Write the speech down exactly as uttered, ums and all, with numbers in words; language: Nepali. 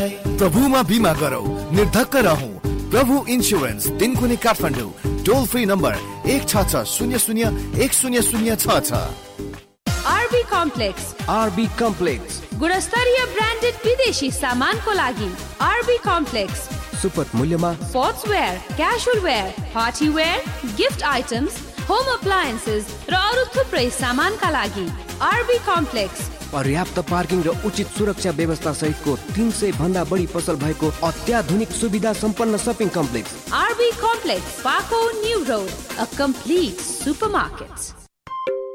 प्रभुमा बिमा गरौ, निर्धक्क रहौं। प्रभु इन्स्योरेन्स, दिनकुनी काठमाडौँ। टोल फ्री नम्बर एक छ छ शून्य शून्य एक शून्य शून्य छ छ। आरबी कम्प्लेक्स आरबी कम्प्लेक्स गुणस्तरीय ब्रान्डेड विदेशी सामानको लागि आरबी कम्प्लेक्स सुपथ मूल्यमा sportswear, casual where, party wear, gift items, home appliances र अरू थुप्रै सामानका लागि आरबी कम्प्लेक्स। पर्याप्त पार्किङ र उचित सुरक्षा व्यवस्था सहितको तीन सय भन्दा बढी पसल भएको अत्याधुनिक सुविधा सम्पन्न सपिङ कम्प्लेक्स आरबी कम्प्लेक्स, पाको new road, a complete supermarket.